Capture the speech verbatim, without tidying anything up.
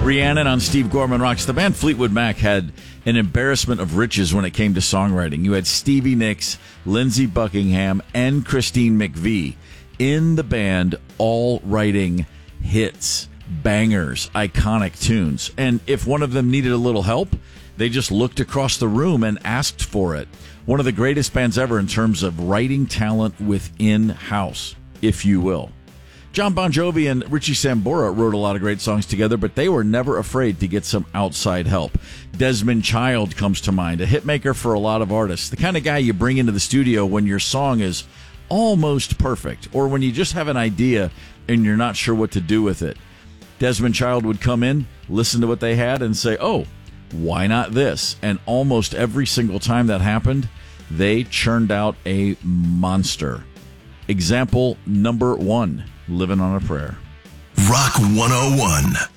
Rhiannon on Steve Gorman Rocks. The band Fleetwood Mac had an embarrassment of riches when it came to songwriting. You had Stevie Nicks, Lindsey Buckingham, and Christine McVie in the band, all writing hits, bangers, iconic tunes. And if one of them needed a little help, they just looked across the room and asked for it. One of the greatest bands ever in terms of writing talent within house, if you will. John Bon Jovi and Richie Sambora wrote a lot of great songs together, but they were never afraid to get some outside help. Desmond Child comes to mind, a hitmaker for a lot of artists, the kind of guy you bring into the studio when your song is almost perfect, or when you just have an idea and you're not sure what to do with it. Desmond Child would come in, listen to what they had, and say, oh, why not this? And almost every single time that happened, they churned out a monster. Example number one, Living on a Prayer. Rock one oh one.